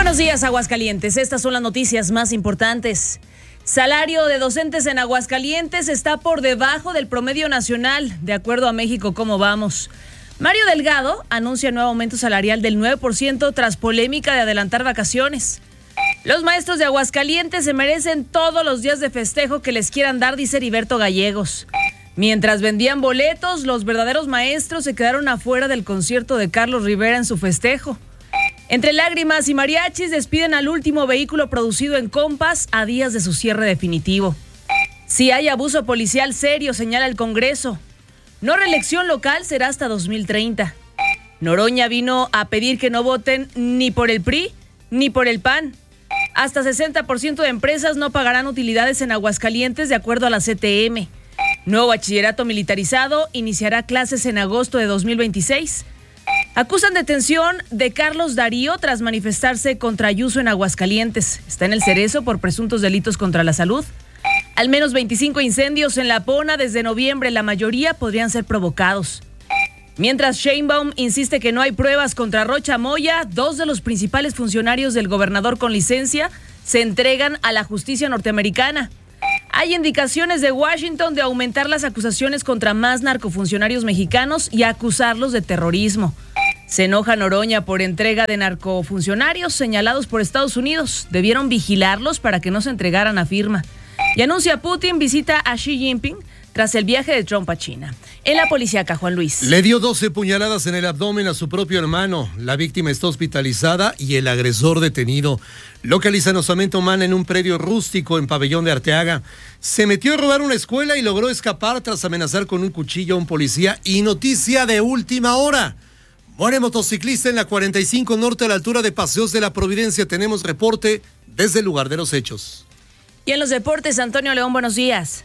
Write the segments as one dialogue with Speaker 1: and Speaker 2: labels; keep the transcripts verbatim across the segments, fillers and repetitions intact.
Speaker 1: Buenos días, Aguascalientes. Estas son las noticias más importantes. Salario de docentes en Aguascalientes está por debajo del promedio nacional, de acuerdo a México Cómo Vamos. Mario Delgado anuncia nuevo aumento salarial del nueve por ciento tras polémica de adelantar vacaciones. Los maestros de Aguascalientes se merecen todos los días de festejo que les quieran dar, dice Heriberto Gallegos. Mientras vendían boletos, los verdaderos maestros se quedaron afuera del concierto de Carlos Rivera en su festejo. Entre lágrimas y mariachis despiden al último vehículo producido en Compass a días de su cierre definitivo. Si hay abuso policial serio, señala el Congreso. No reelección local será hasta dos mil treinta. Noroña vino a pedir que no voten ni por el P R I ni por el P A N. Hasta sesenta por ciento de empresas no pagarán utilidades en Aguascalientes de acuerdo a la C T M. Nuevo bachillerato militarizado iniciará clases en agosto de dos mil veintiséis. Acusan detención de Carlos Darío tras manifestarse contra Ayuso en Aguascalientes. Está en el Cerezo por presuntos delitos contra la salud. Al menos veinticinco incendios en La Pona desde noviembre, la mayoría podrían ser provocados. Mientras Sheinbaum insiste que no hay pruebas contra Rocha Moya, dos de los principales funcionarios del gobernador con licencia se entregan a la justicia norteamericana. Hay indicaciones de Washington de aumentar las acusaciones contra más narcofuncionarios mexicanos y acusarlos de terrorismo. Se enoja Noroña por entrega de narcofuncionarios señalados por Estados Unidos. Debieron vigilarlos para que no se entregaran a firma. Y anuncia Putin visita a Xi Jinping tras el viaje de Trump a China. En la policíaca, Juan Luis.
Speaker 2: Le dio doce puñaladas en el abdomen a su propio hermano. La víctima está hospitalizada y el agresor detenido. Localizan osamenta humana en un predio rústico en Pabellón de Arteaga. Se metió a robar una escuela y logró escapar tras amenazar con un cuchillo a un policía. Y noticia de última hora. Muere motociclista en la cuarenta y cinco Norte a la altura de Paseos de la Providencia. Tenemos reporte desde el lugar de los hechos.
Speaker 1: Y en los deportes, Antonio León, buenos días.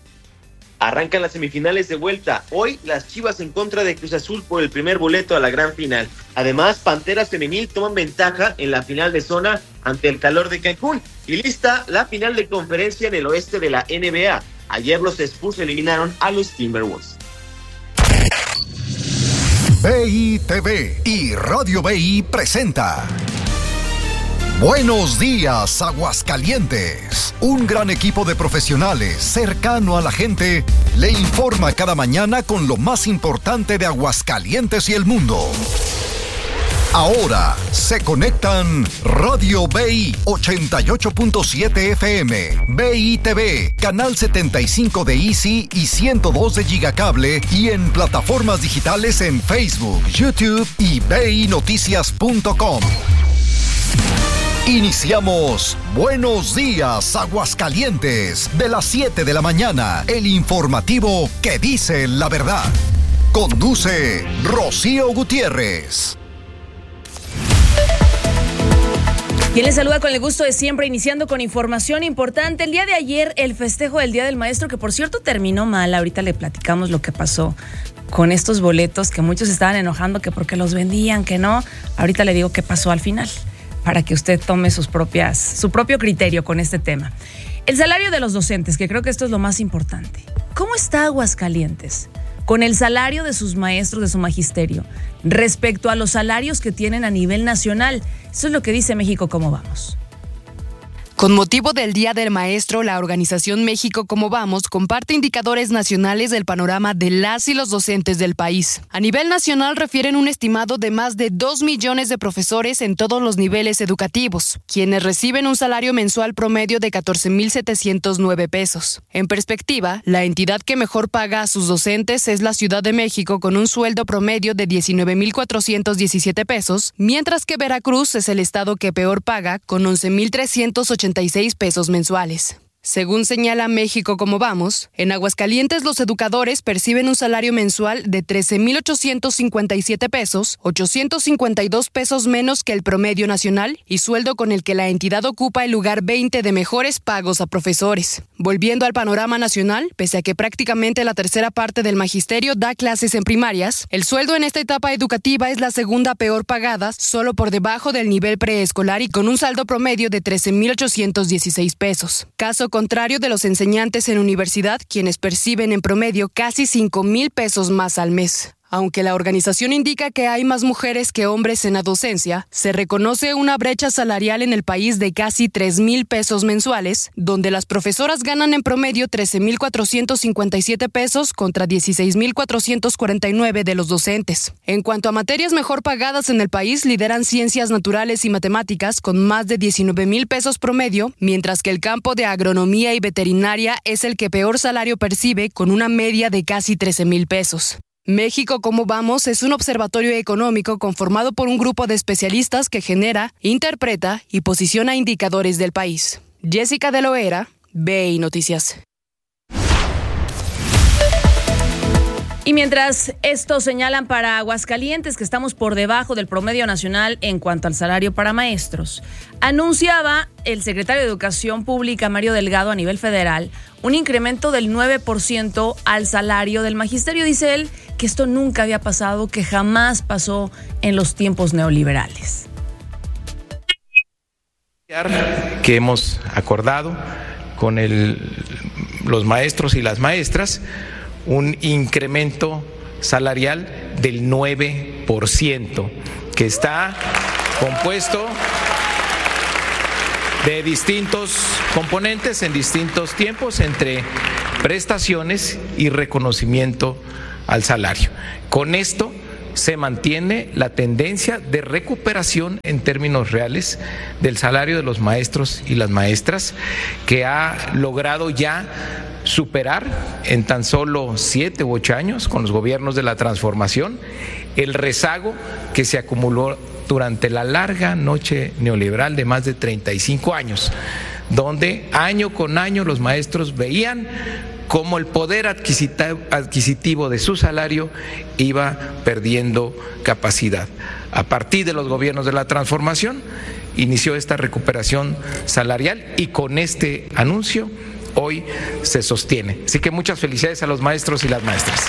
Speaker 3: Arrancan las semifinales de vuelta. Hoy las Chivas en contra de Cruz Azul por el primer boleto a la gran final. Además, Panteras Femenil toman ventaja en la final de zona ante el calor de Cancún. Y lista la final de conferencia en el oeste de la N B A. Ayer los Spurs eliminaron a los Timberwolves.
Speaker 4: B I T V y Radio B I presenta Buenos días, Aguascalientes. Un gran equipo de profesionales cercano a la gente le informa cada mañana con lo más importante de Aguascalientes y el mundo. Ahora se conectan Radio B I ochenta y ocho punto siete F M, B I T V, Canal setenta y cinco de Easy y ciento dos de Gigacable y en plataformas digitales en Facebook, YouTube y B I Noticias punto com. Iniciamos Buenos Días, Aguascalientes, de las siete de la mañana, el informativo que dice la verdad. Conduce Rocío Gutiérrez.
Speaker 1: Quien les saluda con el gusto de siempre, iniciando con información importante. El día de ayer, el festejo del Día del Maestro, que por cierto terminó mal. Ahorita le platicamos lo que pasó con estos boletos, que muchos estaban enojando que porque los vendían, que no. Ahorita le digo qué pasó al final, para que usted tome sus propias, su propio criterio con este tema. El salario de los docentes, que creo que esto es lo más importante. ¿Cómo está Aguascalientes con el salario de sus maestros, de su magisterio, respecto a los salarios que tienen a nivel nacional? Eso es lo que dice México Cómo Vamos.
Speaker 5: Con motivo del Día del Maestro, la organización México Cómo Vamos comparte indicadores nacionales del panorama de las y los docentes del país. A nivel nacional refieren un estimado de más de dos millones de profesores en todos los niveles educativos, quienes reciben un salario mensual promedio de catorce mil setecientos nueve pesos. En perspectiva, la entidad que mejor paga a sus docentes es la Ciudad de México, con un sueldo promedio de diecinueve mil cuatrocientos diecisiete pesos, mientras que Veracruz es el estado que peor paga, con once mil trescientos ochenta y seis pesos mensuales. Según señala México Cómo Vamos, en Aguascalientes los educadores perciben un salario mensual de trece mil ochocientos cincuenta y siete pesos, ochocientos cincuenta y dos pesos menos que el promedio nacional y sueldo con el que la entidad ocupa el lugar veinte de mejores pagos a profesores. Volviendo al panorama nacional, pese a que prácticamente la tercera parte del magisterio da clases en primarias, el sueldo en esta etapa educativa es la segunda peor pagada, solo por debajo del nivel preescolar y con un saldo promedio de trece mil ochocientos dieciséis pesos. Caso contrario de los enseñantes en universidad, quienes perciben en promedio casi cinco mil pesos más al mes. Aunque la organización indica que hay más mujeres que hombres en la docencia, se reconoce una brecha salarial en el país de casi tres mil pesos mensuales, donde las profesoras ganan en promedio trece mil cuatrocientos cincuenta y siete pesos contra dieciséis mil cuatrocientos cuarenta y nueve de los docentes. En cuanto a materias mejor pagadas en el país, lideran ciencias naturales y matemáticas con más de diecinueve mil pesos promedio, mientras que el campo de agronomía y veterinaria es el que peor salario percibe, con una media de casi trece mil pesos. México Cómo Vamos es un observatorio económico conformado por un grupo de especialistas que genera, interpreta y posiciona indicadores del país. Jessica de Loera, B I Noticias.
Speaker 1: Y mientras estos señalan para Aguascalientes que estamos por debajo del promedio nacional en cuanto al salario para maestros, anunciaba el secretario de Educación Pública, Mario Delgado, a nivel federal, un incremento del nueve por ciento al salario del magisterio. Dice él que esto nunca había pasado, que jamás pasó en los tiempos neoliberales.
Speaker 6: Que hemos acordado con el, los maestros y las maestras un incremento salarial del nueve por ciento, que está compuesto de distintos componentes en distintos tiempos, entre prestaciones y reconocimiento al salario. Con esto se mantiene la tendencia de recuperación en términos reales del salario de los maestros y las maestras, que ha logrado ya superar en tan solo siete u ocho años, con los gobiernos de la transformación, el rezago que se acumuló durante la larga noche neoliberal de más de treinta y cinco años, donde año con año los maestros veían cómo el poder adquisitivo de su salario iba perdiendo capacidad. A partir de los gobiernos de la transformación inició esta recuperación salarial y con este anuncio hoy se sostiene. Así que muchas felicidades a los maestros y las maestras.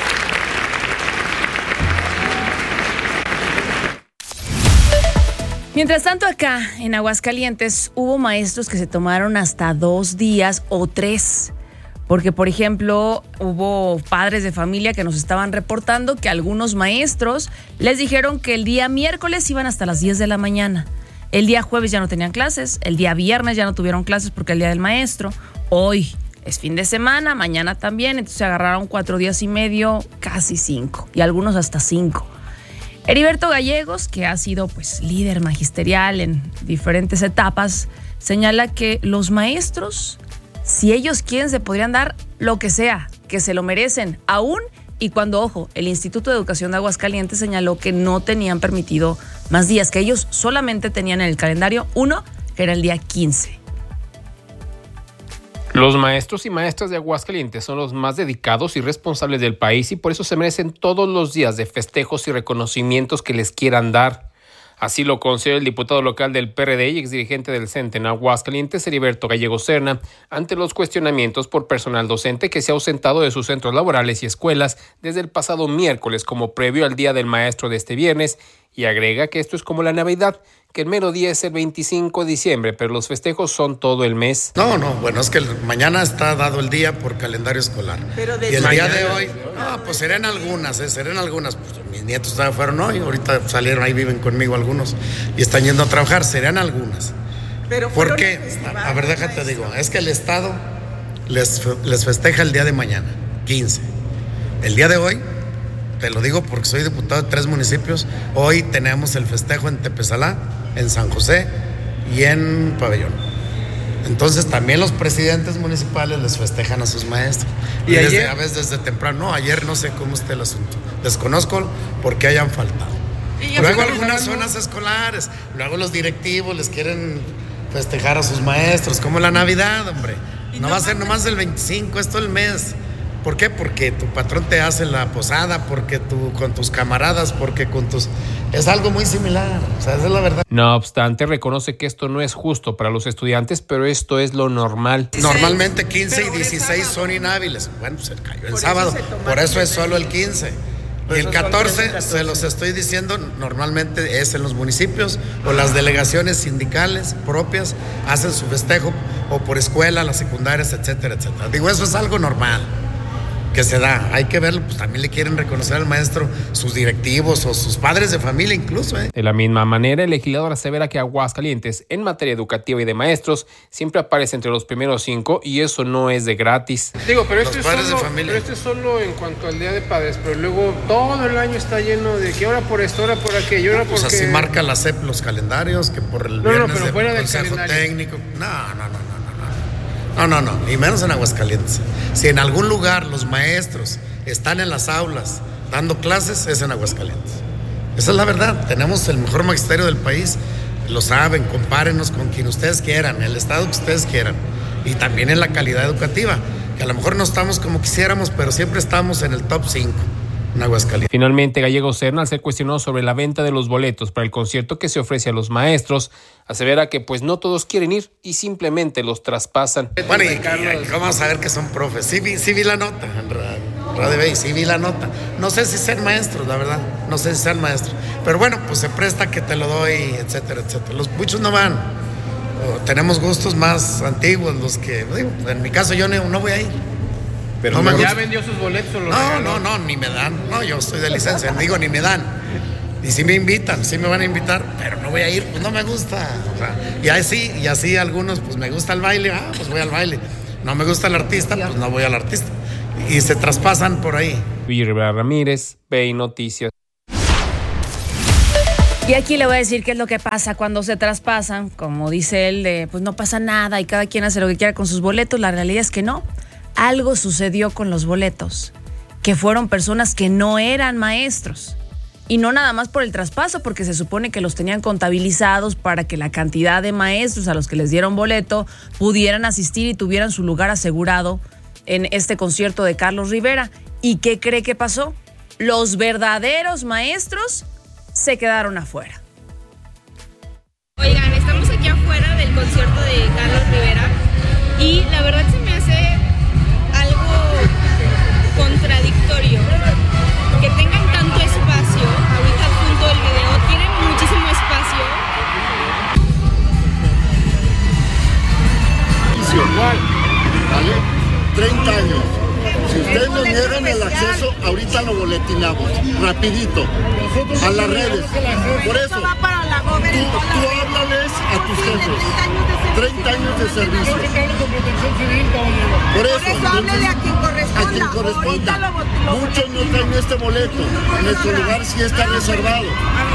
Speaker 1: Mientras tanto, acá en Aguascalientes hubo maestros que se tomaron hasta dos días o tres. Porque, por ejemplo, hubo padres de familia que nos estaban reportando que algunos maestros les dijeron que el día miércoles iban hasta las diez de la mañana. El día jueves ya no tenían clases, el día viernes ya no tuvieron clases porque el día del maestro. Hoy es fin de semana, mañana también, entonces se agarraron cuatro días y medio, casi cinco, y algunos hasta cinco. Heriberto Gallegos, que ha sido pues líder magisterial en diferentes etapas, señala que los maestros, si ellos quieren, se podrían dar lo que sea, que se lo merecen, aún y cuando, ojo, el Instituto de Educación de Aguascalientes señaló que no tenían permitido más días, que ellos solamente tenían en el calendario uno, que era el día quince.
Speaker 7: Los maestros y maestras de Aguascalientes son los más dedicados y responsables del país y por eso se merecen todos los días de festejos y reconocimientos que les quieran dar. Así lo considera el diputado local del P R D y exdirigente del C E N T E en Aguascalientes, Heriberto Gallegos Serna, ante los cuestionamientos por personal docente que se ha ausentado de sus centros laborales y escuelas desde el pasado miércoles como previo al Día del Maestro de este viernes, y agrega que esto es como la Navidad, que el mero día es el veinticinco de diciembre, pero los festejos son todo el mes.
Speaker 8: No, no, bueno, es que mañana está dado el día por calendario escolar. Pero y el mañana, día de hoy, no, pues serán algunas, eh, serán algunas. Pues, mis nietos todavía fueron hoy, ahorita salieron, ahí viven conmigo algunos y están yendo a trabajar, serán algunas. Pero ¿por qué? A, a ver, déjate digo, es que el Estado les, les festeja el día de mañana, quince. El día de hoy, te lo digo porque soy diputado de tres municipios, hoy tenemos el festejo en Tepezalá, en San José y en Pabellón. Entonces también los presidentes municipales les festejan a sus maestros. Y, y desde, a veces desde temprano, no, ayer no sé cómo está el asunto. Desconozco por qué hayan faltado. Luego algunas zonas escolares, luego los directivos les quieren festejar a sus maestros, como la Navidad, hombre. No va a ser nomás el veinticinco, es todo el mes. ¿Por qué? Porque tu patrón te hace la posada, porque tú con tus camaradas, porque con tus... Es algo muy similar, o sea, esa es la verdad.
Speaker 7: No obstante, reconoce que esto no es justo para los estudiantes, pero esto es lo normal.
Speaker 8: Normalmente quince y dieciséis son inhábiles. Bueno, se cayó el sábado, por eso es solo el quince. Y el catorce, se los estoy diciendo, normalmente es en los municipios o las delegaciones sindicales propias hacen su festejo, o por escuela, las secundarias, etcétera, etcétera. Digo, eso es algo normal. que se da. Hay que verlo, pues también le quieren reconocer al maestro sus directivos o sus padres de familia incluso. ¿eh?
Speaker 7: De la misma manera, el legislador asevera que Aguascalientes, en materia educativa y de maestros, siempre aparece entre los primeros cinco y eso no es de gratis.
Speaker 9: Digo, pero esto,
Speaker 8: Los
Speaker 9: es
Speaker 8: padres
Speaker 9: solo,
Speaker 8: de familia.
Speaker 9: pero esto es solo en cuanto al Día de Padres, pero luego todo el año está lleno de que ahora por esto, ahora por aquello, ahora por
Speaker 8: Pues
Speaker 9: qué.
Speaker 8: así marca la S E P los calendarios, que por el
Speaker 9: No, no,
Speaker 8: viernes
Speaker 9: pero
Speaker 8: de
Speaker 9: fuera del
Speaker 8: consejo
Speaker 9: calendario.
Speaker 8: técnico. No, no, no, no, no. No, no, no, ni menos en Aguascalientes. Si en algún lugar los maestros están en las aulas dando clases, es en Aguascalientes. Esa es la verdad. Tenemos el mejor magisterio del país. Lo saben, compárenos con quien ustedes quieran, el estado que ustedes quieran. Y también en la calidad educativa, que a lo mejor no estamos como quisiéramos, pero siempre estamos en el top cinco. En Aguascalientes.
Speaker 7: Finalmente, Gallego Serna, al ser cuestionado sobre la venta de los boletos para el concierto que se ofrece a los maestros, asevera que pues no todos quieren ir y simplemente los traspasan.
Speaker 8: Bueno, y ¿cómo vamos a ver que son profes? Sí vi, sí vi la nota, en Radio Bay, sí vi la nota. No sé si sean maestros, la verdad, no sé si sean maestros. Pero bueno, pues se presta que te lo doy, etcétera, etcétera. Los muchos no van. O tenemos gustos más antiguos, los que, digo, en mi caso yo no, no voy a ir.
Speaker 9: Pero
Speaker 8: no me
Speaker 9: ¿ya
Speaker 8: gusta.
Speaker 9: vendió sus boletos o los
Speaker 8: No,
Speaker 9: regaló?
Speaker 8: no, no, ni me dan. No, yo estoy de licencia, digo, ni me dan. Y si me invitan, sí me van a invitar, pero no voy a ir, pues no me gusta. O sea, y así, y así algunos, pues me gusta el baile, ah, pues voy al baile. No me gusta el artista, pues no voy al artista. Y se traspasan por ahí.
Speaker 7: Villa Rivera Ramírez, B I Noticias.
Speaker 1: Y aquí le voy a decir qué es lo que pasa cuando se traspasan. Como dice él, de, pues no pasa nada y cada quien hace lo que quiera con sus boletos. La realidad es que no. Algo sucedió con los boletos, que fueron personas que no eran maestros. Y no nada más por el traspaso, porque se supone que los tenían contabilizados para que la cantidad de maestros a los que les dieron boleto pudieran asistir y tuvieran su lugar asegurado en este concierto de Carlos Rivera. ¿Y qué cree que pasó? Los verdaderos maestros se quedaron afuera.
Speaker 10: Oigan, estamos aquí afuera del concierto de Carlos Rivera y la verdad se me hace algo contradictorio que tengan tanto espacio. Ahorita al punto del video tienen muchísimo espacio.
Speaker 11: ¿Cuál? ¿Vale? treinta años. Si ustedes nos niegan el acceso, ahorita lo boletinamos, rapidito, a las redes. Por eso, tú, tú háblales a tus jefes. treinta años de servicio. Por eso, entonces, a quien corresponda. Muchos no traen este boleto. En nuestro lugar sí está reservado.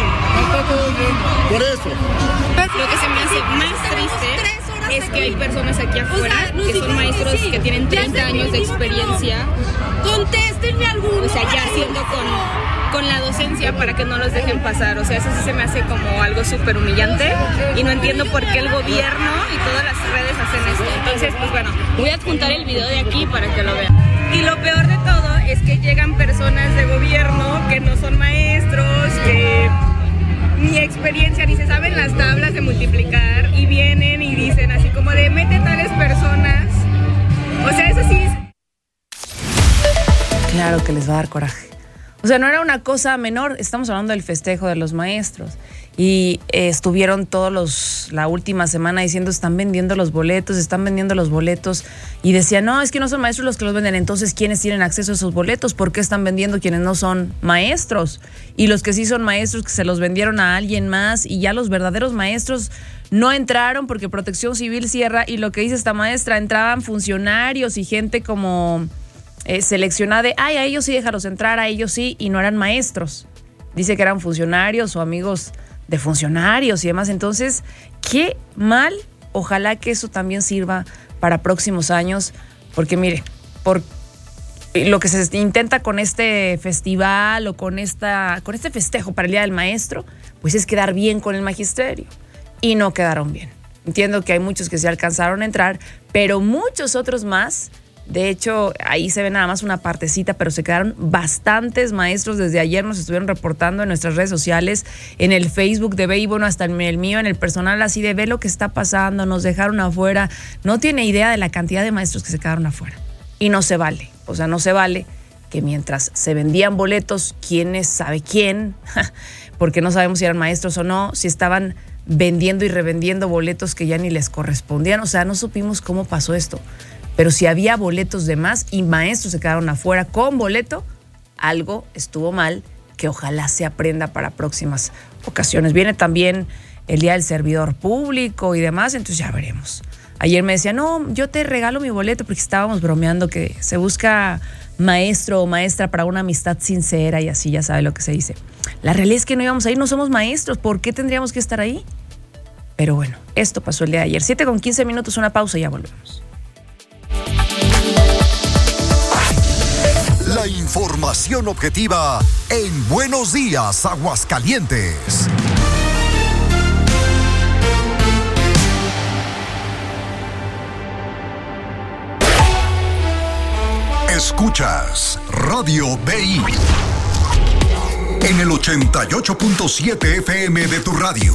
Speaker 11: Por eso.
Speaker 10: Lo que se me hace más triste es que hay personas aquí afuera que son maestros que tienen treinta años de experiencia. Contéstenme alguno. O sea, ya haciendo con, con la docencia para que no los dejen pasar. O sea, eso sí se me hace como algo súper humillante y no entiendo por qué el gobierno y todas las redes hacen esto. Entonces, pues bueno, voy a adjuntar el video de aquí para que lo vean. Y lo peor de todo es que llegan personas de gobierno que no son maestros, que ni experiencia, ni se saben las tablas de multiplicar y vienen y dicen así como de mete tales personas. O sea, eso sí.
Speaker 1: Claro que les va a dar coraje. O sea, no era una cosa menor. Estamos hablando del festejo de los maestros. Y eh, estuvieron todos los, la última semana diciendo, están vendiendo los boletos, están vendiendo los boletos. Y decían, no, es que no son maestros los que los venden. Entonces, ¿quiénes tienen acceso a esos boletos? ¿Por qué están vendiendo quienes no son maestros? Y los que sí son maestros, que se los vendieron a alguien más. Y ya los verdaderos maestros no entraron porque Protección Civil cierra. Y lo que dice esta maestra, entraban funcionarios y gente como eh, seleccionada de, ay, a ellos sí déjalos entrar, a ellos sí. Y no eran maestros. Dice que eran funcionarios o amigos de funcionarios y demás. Entonces, qué mal. Ojalá que eso también sirva para próximos años, porque mire, por lo que se intenta con este festival o con esta con este festejo para el Día del Maestro, pues es quedar bien con el magisterio, y no quedaron bien. Entiendo que hay muchos que se alcanzaron a entrar, pero muchos otros más. De hecho, ahí se ve nada más una partecita, pero se quedaron bastantes maestros. Desde ayer nos estuvieron reportando en nuestras redes sociales, en el Facebook de B I, bueno, hasta en el mío, en el personal, así de ve lo que está pasando, nos dejaron afuera. No tiene idea de la cantidad de maestros que se quedaron afuera. Y no se vale, o sea, no se vale que mientras se vendían boletos, quién sabe quién, porque no sabemos si eran maestros o no, si estaban vendiendo y revendiendo boletos que ya ni les correspondían. O sea, no supimos cómo pasó esto. Pero si había boletos de más y maestros se quedaron afuera con boleto, algo estuvo mal, que ojalá se aprenda para próximas ocasiones. Viene también el Día del Servidor Público y demás, entonces ya veremos. Ayer me decía, no, yo te regalo mi boleto, porque estábamos bromeando que se busca maestro o maestra para una amistad sincera y así, ya sabe lo que se dice. La realidad es que no íbamos a ir, no somos maestros, ¿por qué tendríamos que estar ahí? Pero bueno, esto pasó el día de ayer. siete con quince minutos, una pausa y ya volvemos.
Speaker 4: La información objetiva en Buenos Días, Aguascalientes. Escuchas Radio B I en el ochenta y ocho punto siete F M de tu radio.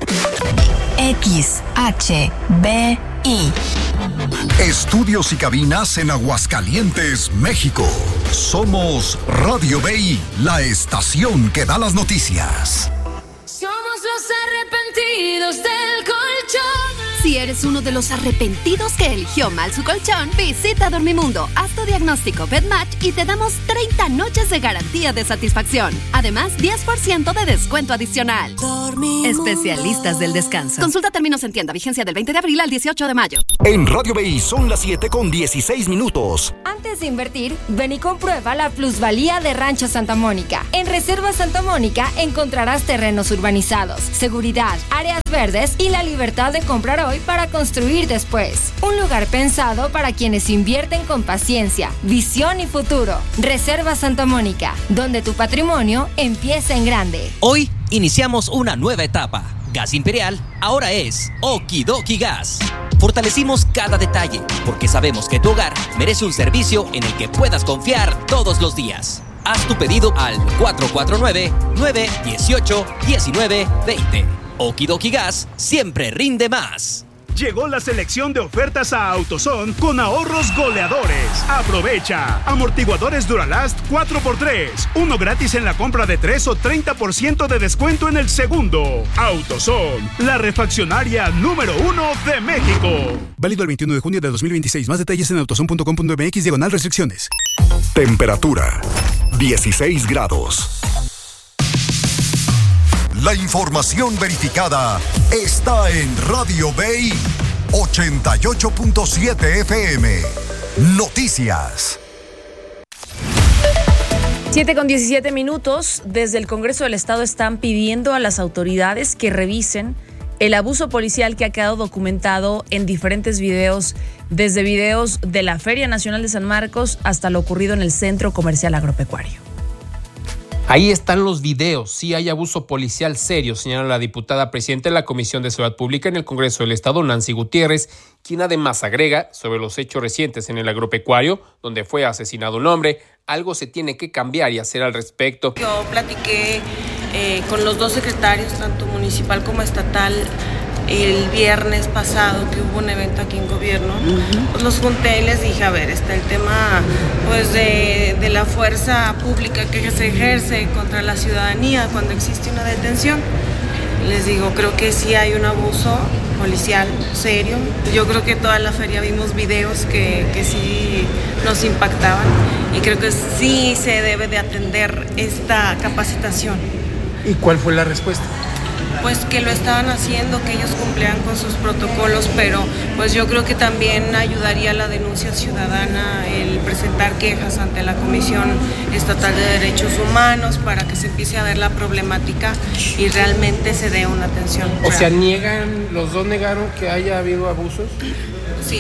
Speaker 12: X H B I.
Speaker 4: Estudios y cabinas en Aguascalientes, México. Somos Radio B I, la estación que da las noticias.
Speaker 12: Somos los arrepentidos del colchón. Si eres uno de los arrepentidos que eligió mal su colchón, visita Dormimundo, haz tu diagnóstico PetMatch y te damos treinta noches de garantía de satisfacción. Además, diez por ciento de descuento adicional. Dormimundo. Especialistas del descanso. Consulta términos en tienda, vigencia del veinte de abril al dieciocho de mayo.
Speaker 4: En Radio B I son las siete con dieciséis minutos.
Speaker 13: Antes de invertir, ven y comprueba la plusvalía de Rancho Santa Mónica. En Reserva Santa Mónica encontrarás terrenos urbanizados, seguridad, áreas verdes y la libertad de comprar hoy para construir después. Un lugar pensado para quienes invierten con paciencia, visión y futuro. Reserva Santa Mónica, donde tu patrimonio empieza en grande.
Speaker 14: Hoy iniciamos una nueva etapa. Gas Imperial ahora es Okidoki Gas. Fortalecimos cada detalle porque sabemos que tu hogar merece un servicio en el que puedas confiar todos los días. Haz tu pedido al cuatro cuatro nueve, nueve uno ocho, uno nueve dos cero. Okidoki Gas siempre rinde más.
Speaker 15: Llegó la selección de ofertas a AutoZone con ahorros goleadores. Aprovecha. Amortiguadores Duralast cuatro por tres. Uno gratis en la compra de tres o treinta por ciento de descuento en el segundo. AutoZone, la refaccionaria número uno de México.
Speaker 16: Válido el veintiuno de junio de dos mil veintiséis. Más detalles en autozone punto com punto m x diagonal restricciones.
Speaker 4: Temperatura dieciséis grados. La información verificada está en Radio B I ochenta y ocho punto siete F M. Noticias.
Speaker 1: siete con diecisiete minutos. Desde el Congreso del Estado están pidiendo a las autoridades que revisen el abuso policial que ha quedado documentado en diferentes videos, desde videos de la Feria Nacional de San Marcos hasta lo ocurrido en el Centro Comercial Agropecuario.
Speaker 7: Ahí están los videos. Sí hay abuso policial serio, señala la diputada presidenta de la Comisión de Seguridad Pública en el Congreso del Estado, Nancy Gutiérrez, quien además agrega sobre los hechos recientes en el agropecuario, donde fue asesinado un hombre, algo se tiene que cambiar y hacer al respecto.
Speaker 17: Yo platiqué eh, con los dos secretarios, tanto municipal como estatal, el viernes pasado que hubo un evento aquí en gobierno, uh-huh. pues los junté y les dije, a ver, está el tema pues de, de la fuerza pública que se ejerce contra la ciudadanía cuando existe una detención. Les digo, creo que sí hay un abuso policial serio. Yo creo que toda la feria vimos videos que, que sí nos impactaban y creo que sí se debe de atender esta capacitación.
Speaker 9: ¿Y cuál fue la respuesta?
Speaker 17: Pues que lo estaban haciendo, que ellos cumplían con sus protocolos, pero pues yo creo que también ayudaría la denuncia ciudadana, el presentar quejas ante la Comisión Estatal de Derechos Humanos para que se empiece a ver la problemática y realmente se dé una atención.
Speaker 9: O sea, niegan, los dos negaron que haya habido abusos.
Speaker 17: Sí.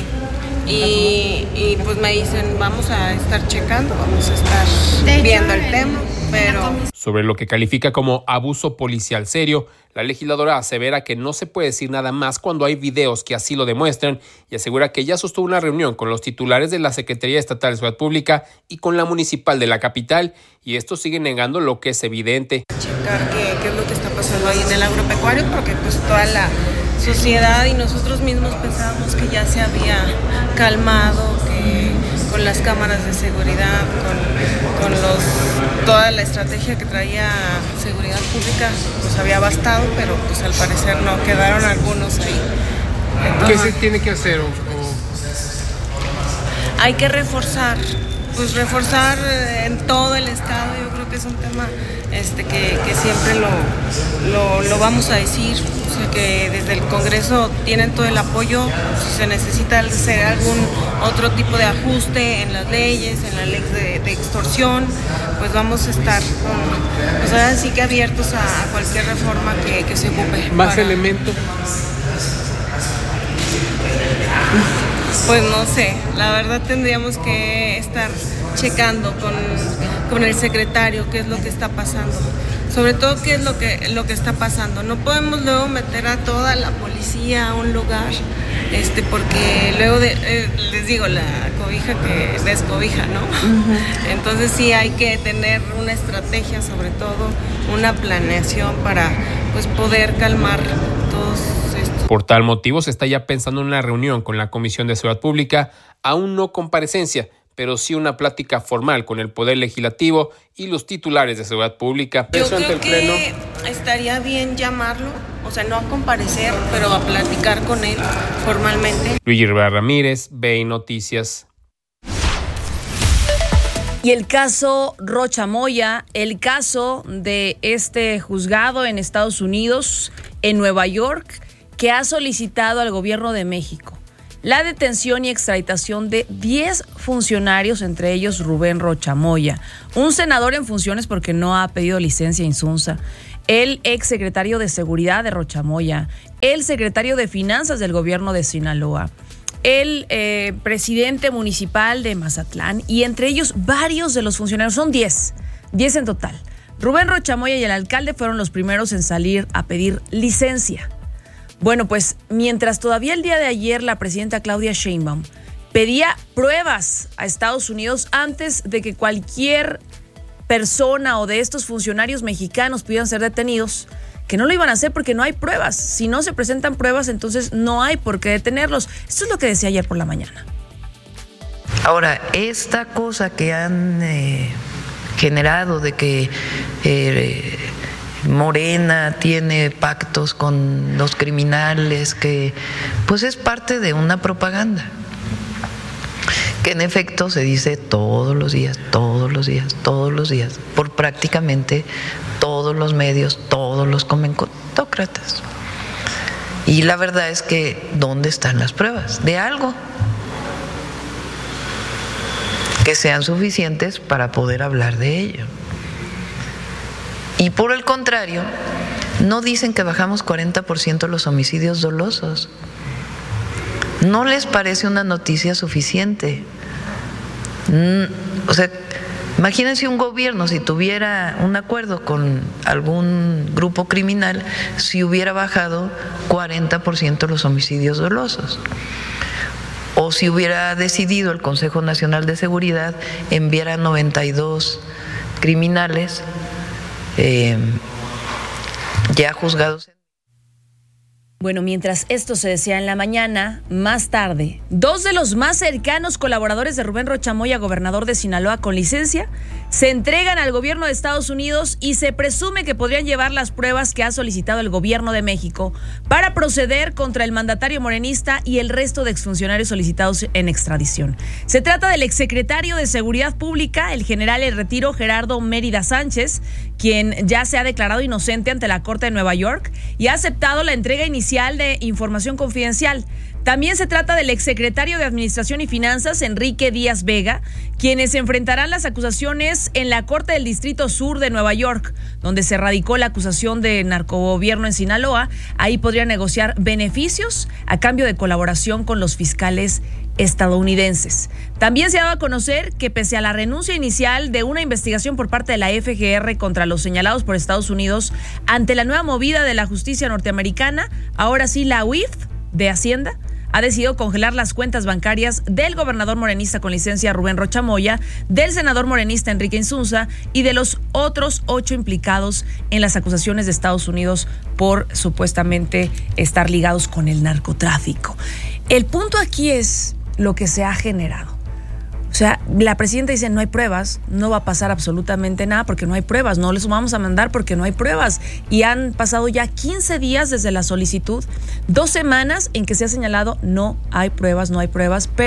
Speaker 17: Y, y pues me dicen, vamos a estar checando, vamos a estar viendo el tema, pero...
Speaker 7: Sobre lo que califica como abuso policial serio, la legisladora asevera que no se puede decir nada más cuando hay videos que así lo demuestran y asegura que ya sostuvo una reunión con los titulares de la Secretaría Estatal de Seguridad Pública y con la municipal de la capital y estos siguen negando lo que es evidente.
Speaker 17: Checar qué, qué es lo que está pasando ahí en el agropecuario porque pues toda la sociedad y nosotros mismos pensábamos que ya se había calmado, que con las cámaras de seguridad, con, con los, toda la estrategia que traía seguridad pública, pues había bastado, pero pues al parecer no, quedaron algunos ahí.
Speaker 9: Entonces, ¿qué se tiene que hacer? O, o...
Speaker 17: hay que reforzar, pues reforzar en todo el estado. Yo creo que es un tema este, que, que siempre lo, lo, lo vamos a decir, o sea, que desde el Congreso tienen todo el apoyo. Si se necesita hacer algún otro tipo de ajuste en las leyes, en la ley de, de extorsión, pues vamos a estar um, pues ahora sí que abiertos a, a cualquier reforma que, que se ocupe.
Speaker 9: ¿Más
Speaker 17: para...
Speaker 9: elementos?
Speaker 17: Pues no sé, la verdad tendríamos que estar checando con, con el secretario qué es lo que está pasando, sobre todo qué es lo que, lo que está pasando. No podemos luego meter a toda la policía a un lugar, este, porque luego de, eh, les digo, la cobija que descobija, ¿no? Uh-huh. Entonces sí hay que tener una estrategia, sobre todo una planeación para pues poder calmar todos estos.
Speaker 7: Por tal motivo se está ya pensando en una reunión con la Comisión de Seguridad Pública, aún no comparecencia, pero sí una plática formal con el Poder Legislativo y los titulares de Seguridad Pública.
Speaker 17: Yo creo que estaría bien llamarlo, o sea, no a comparecer, pero a platicar con él formalmente.
Speaker 7: Luigi Rivera Ramírez, B I Noticias.
Speaker 1: Y el caso Rocha Moya, el caso de este juzgado en Estados Unidos, en Nueva York, que ha solicitado al gobierno de México la detención y extraditación de diez funcionarios, entre ellos Rubén Rocha Moya, un senador en funciones porque no ha pedido licencia insunsa, el exsecretario de Seguridad de Rocha Moya, el secretario de Finanzas del gobierno de Sinaloa, el eh, presidente municipal de Mazatlán y entre ellos varios de los funcionarios, son diez, diez en total. Rubén Rocha Moya y el alcalde fueron los primeros en salir a pedir licencia. Bueno, pues mientras todavía el día de ayer la presidenta Claudia Sheinbaum pedía pruebas a Estados Unidos antes de que cualquier persona o de estos funcionarios mexicanos pudieran ser detenidos, que no lo iban a hacer porque no hay pruebas. Si no se presentan pruebas, entonces no hay por qué detenerlos. Esto es lo que decía ayer por la mañana.
Speaker 18: Ahora, esta cosa que han eh, generado de que eh, Morena tiene pactos con los criminales, que pues es parte de una propaganda que en efecto se dice todos los días, todos los días, todos los días, por prácticamente todos los medios, todos los comentócratas. Y la verdad es que ¿dónde están las pruebas de algo que sean suficientes para poder hablar de ello? Y por el contrario, no dicen que bajamos cuarenta por ciento los homicidios dolosos. ¿No les parece una noticia suficiente? O sea, imagínense un gobierno si tuviera un acuerdo con algún grupo criminal, si hubiera bajado cuarenta por ciento los homicidios dolosos. O si hubiera decidido el Consejo Nacional de Seguridad enviar a noventa y dos criminales Eh, ya juzgados.
Speaker 1: Bueno, mientras esto se decía en la mañana, más tarde, dos de los más cercanos colaboradores de Rubén Rocha Moya, gobernador de Sinaloa con licencia, se entregan al gobierno de Estados Unidos y se presume que podrían llevar las pruebas que ha solicitado el gobierno de México para proceder contra el mandatario morenista y el resto de exfuncionarios solicitados en extradición. Se trata del exsecretario de Seguridad Pública, el general en retiro Gerardo Mérida Sánchez, quien ya se ha declarado inocente ante la Corte de Nueva York y ha aceptado la entrega inicial de información confidencial. También se trata del exsecretario de Administración y Finanzas, Enrique Díaz Vega, quienes enfrentarán las acusaciones en la Corte del Distrito Sur de Nueva York, donde se radicó la acusación de narcogobierno en Sinaloa. Ahí podrían negociar beneficios a cambio de colaboración con los fiscales estadounidenses. También se ha dado a conocer que pese a la renuncia inicial de una investigación por parte de la F G R contra los señalados por Estados Unidos ante la nueva movida de la justicia norteamericana, ahora sí la U I F de Hacienda ha decidido congelar las cuentas bancarias del gobernador morenista con licencia Rubén Rocha Moya, del senador morenista Enrique Insunza y de los otros ocho implicados en las acusaciones de Estados Unidos por supuestamente estar ligados con el narcotráfico. El punto aquí es lo que se ha generado. O sea, la presidenta dice no hay pruebas, no va a pasar absolutamente nada porque no hay pruebas, no les vamos a mandar porque no hay pruebas. Y han pasado ya quince días desde la solicitud, dos semanas en que se ha señalado no hay pruebas, no hay pruebas, pero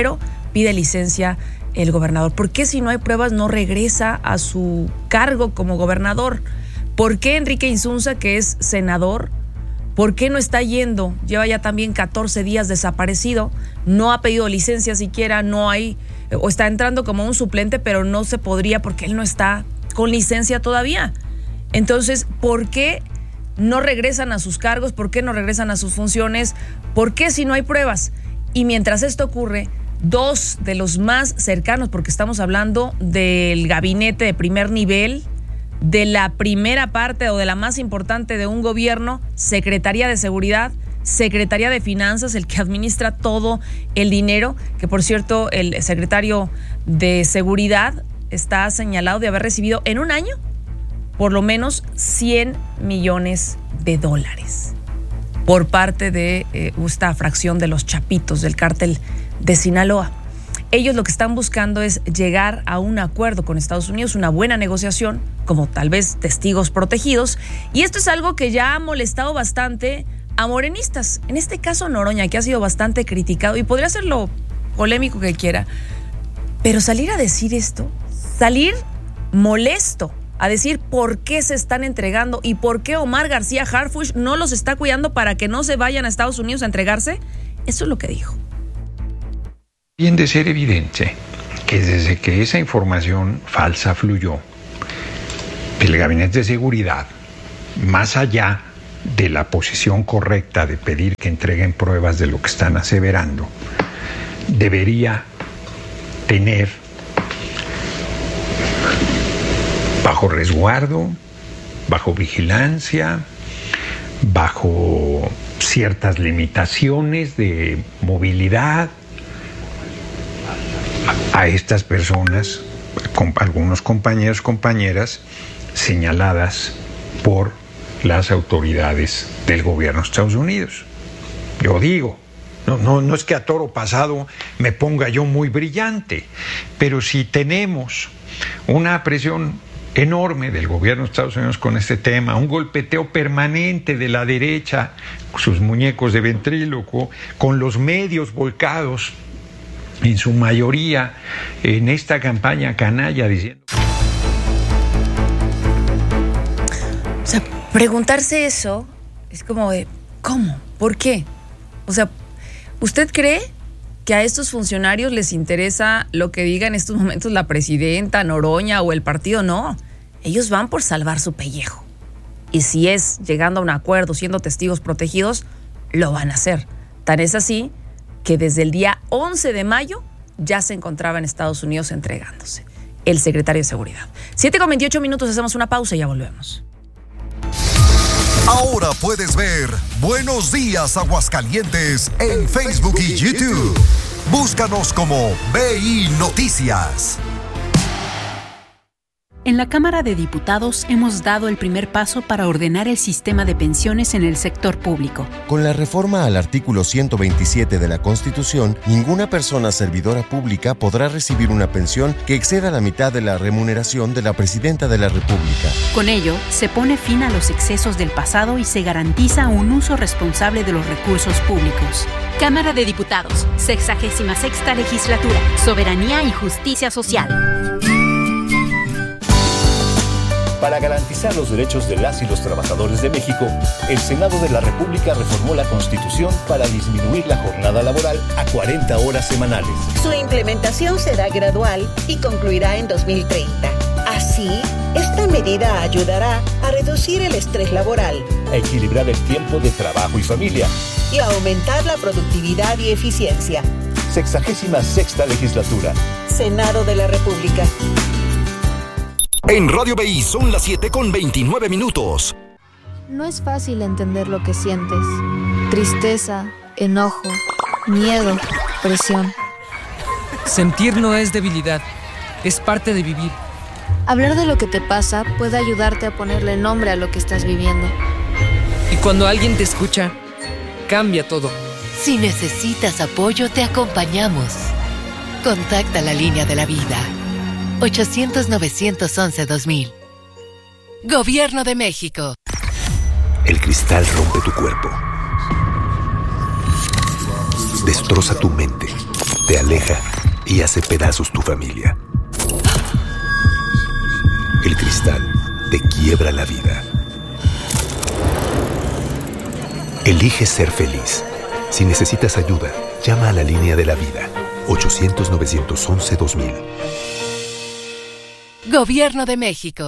Speaker 1: pide licencia el gobernador. ¿Por qué si no hay pruebas no regresa a su cargo como gobernador? ¿Por qué Enrique Insunza, que es senador, por qué no está yendo? Lleva ya también catorce días desaparecido, no ha pedido licencia siquiera, no hay, o está entrando como un suplente, pero no se podría porque él no está con licencia todavía. Entonces, ¿por qué no regresan a sus cargos? ¿Por qué no regresan a sus funciones? ¿Por qué si no hay pruebas? Y mientras esto ocurre, dos de los más cercanos, porque estamos hablando del gabinete de primer nivel, de la primera parte o de la más importante de un gobierno, Secretaría de Seguridad, Secretaría de Finanzas, el que administra todo el dinero, que por cierto el secretario de Seguridad está señalado de haber recibido en un año por lo menos cien millones de dólares por parte de eh, esta fracción de los Chapitos del cártel de Sinaloa. Ellos lo que están buscando es llegar a un acuerdo con Estados Unidos, una buena negociación, como tal vez testigos protegidos. Y esto es algo que ya ha molestado bastante a morenistas. En este caso Noroña, que ha sido bastante criticado y podría ser lo polémico que quiera. Pero salir a decir esto, salir molesto a decir por qué se están entregando y por qué Omar García Harfuch no los está cuidando para que no se vayan a Estados Unidos a entregarse, eso es lo que dijo.
Speaker 19: Bien de ser evidente que desde que esa información falsa fluyó, el Gabinete de Seguridad, más allá de la posición correcta de pedir que entreguen pruebas de lo que están aseverando, debería tener bajo resguardo, bajo vigilancia, bajo ciertas limitaciones de movilidad, a estas personas, con algunos compañeros, compañeras, señaladas por las autoridades del gobierno de Estados Unidos. Yo digo, no, no, no es que a toro pasado me ponga yo muy brillante, pero si tenemos una presión enorme del gobierno de Estados Unidos con este tema, un golpeteo permanente de la derecha, sus muñecos de ventrílocuo, con los medios volcados en su mayoría en esta campaña canalla diciendo...
Speaker 1: O sea, preguntarse eso es como de, ¿cómo? ¿Por qué? O sea, ¿usted cree que a estos funcionarios les interesa lo que diga en estos momentos la presidenta, Noroña o el partido? No, ellos van por salvar su pellejo. Y si es llegando a un acuerdo, siendo testigos protegidos, lo van a hacer. Tan es así que desde el día once de mayo ya se encontraba en Estados Unidos entregándose el secretario de Seguridad. siete con veintiocho minutos, hacemos una pausa y ya volvemos.
Speaker 4: Ahora puedes ver Buenos Días Aguascalientes en Facebook y YouTube. Búscanos como B I Noticias.
Speaker 20: En la Cámara de Diputados hemos dado el primer paso para ordenar el sistema de pensiones en el sector público.
Speaker 21: Con la reforma al artículo ciento veintisiete de la Constitución, ninguna persona servidora pública podrá recibir una pensión que exceda la mitad de la remuneración de la Presidenta de la República.
Speaker 20: Con ello, se pone fin a los excesos del pasado y se garantiza un uso responsable de los recursos públicos.
Speaker 22: Cámara de Diputados, sexagésima sexta legislatura, Soberanía y Justicia Social.
Speaker 23: Para garantizar los derechos de las y los trabajadores de México, el Senado de la República reformó la Constitución para disminuir la jornada laboral a cuarenta horas semanales.
Speaker 24: Su implementación será gradual y concluirá en dos mil treinta. Así, esta medida ayudará a reducir el estrés laboral,
Speaker 23: a equilibrar el tiempo de trabajo y familia
Speaker 24: y a aumentar la productividad y eficiencia.
Speaker 23: Sexagésima sexta legislatura.
Speaker 24: Senado de la República.
Speaker 4: En Radio B I son las siete con veintinueve minutos.
Speaker 25: No es fácil entender lo que sientes. Tristeza, enojo, miedo, presión.
Speaker 26: Sentir no es debilidad, es parte de vivir.
Speaker 25: Hablar de lo que te pasa puede ayudarte a ponerle nombre a lo que estás viviendo.
Speaker 26: Y cuando alguien te escucha, cambia todo.
Speaker 27: Si necesitas apoyo, te acompañamos. Contacta la línea de la vida. ochocientos, novecientos once, dos mil. Gobierno de México.
Speaker 28: El cristal rompe tu cuerpo. Destroza tu mente. Te aleja y hace pedazos tu familia. El cristal te quiebra la vida. Elige ser feliz. Si necesitas ayuda, llama a la línea de la vida. ochocientos, novecientos once, dos mil.
Speaker 27: Gobierno de México.